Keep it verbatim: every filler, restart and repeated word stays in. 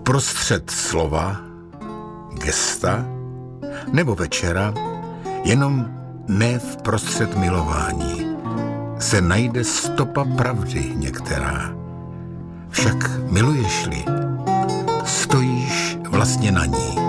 Uprostřed slova, gesta nebo večera, jenom ne v prostřed milování, se najde stopa pravdy některá. Však miluješ-li, stojíš vlastně na ní.